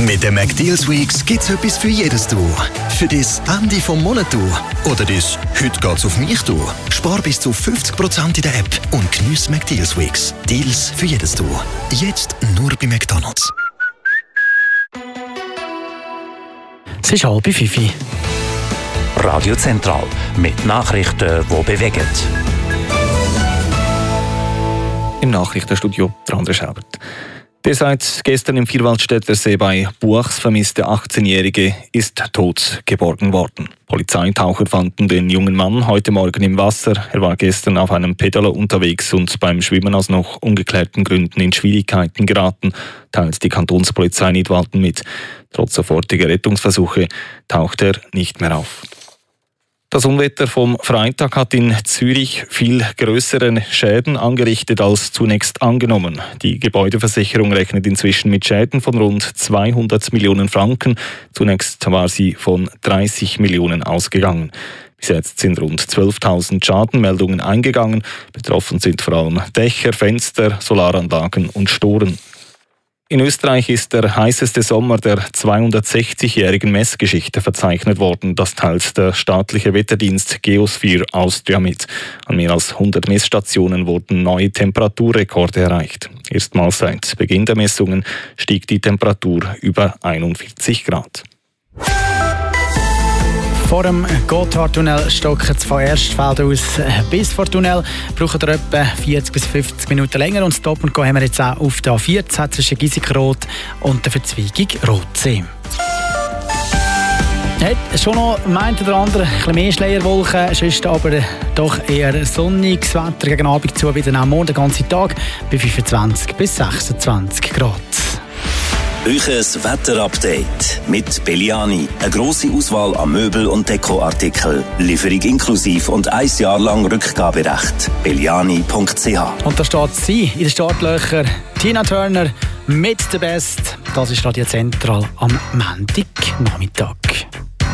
Mit den McDeals Weeks gibt's etwas für jedes Du. Für das Ende vom Monat Du. Oder das «Heute geht's auf mich» Du. Spar bis zu 50% in der App und geniess McDeals Weeks. Deals für jedes Du. Jetzt nur bei McDonald's. Es ist 4:30. Radio Zentral mit Nachrichten, die bewegen. Im Nachrichtenstudio der André Schaubert. Der seit gestern im Vierwaldstätter See bei Buachs vermisste 18-Jährige ist tot geborgen worden. Polizeitaucher fanden den jungen Mann heute Morgen im Wasser. Er war gestern auf einem Pedalo unterwegs und beim Schwimmen aus noch ungeklärten Gründen in Schwierigkeiten geraten, teilt die Kantonspolizei Nidwalden mit. Trotz sofortiger Rettungsversuche taucht er nicht mehr auf. Das Unwetter vom Freitag hat in Zürich viel größere Schäden angerichtet als zunächst angenommen. Die Gebäudeversicherung rechnet inzwischen mit Schäden von rund 200 Millionen Franken. Zunächst war sie von 30 Millionen ausgegangen. Bis jetzt sind rund 12.000 Schadenmeldungen eingegangen. Betroffen sind vor allem Dächer, Fenster, Solaranlagen und Storen. In Österreich ist der heißeste Sommer der 260-jährigen Messgeschichte verzeichnet worden. Das teilt der staatliche Wetterdienst Geosphere Austria mit. An mehr als 100 Messstationen wurden neue Temperaturrekorde erreicht. Erstmals seit Beginn der Messungen stieg die Temperatur über 41 Grad. Vor dem Gotthardtunnel stocken von Erstfeld aus bis vor Tunnel. Brauchen wir etwa 40 bis 50 Minuten länger. Und Stop and Go haben wir jetzt auch auf der A14 zwischen Giesigrod und der Verzweigung Rotsee. Hat schon noch meint oder andere ein bisschen mehr Schleierwolken, sonst aber doch eher sonniges Wetter gegen Abend zu, wieder am Morgen den ganzen Tag bei 25 bis 26 Grad. Euches Wetterupdate mit Belliani. Eine grosse Auswahl an Möbel- und Dekoartikeln. Lieferung inklusiv und 1 Jahr lang Rückgaberecht. Belliani.ch. Und da steht sie in den Startlöchern. Tina Turner mit «The Best». Das ist Radio Zentral am Montagnachmittag.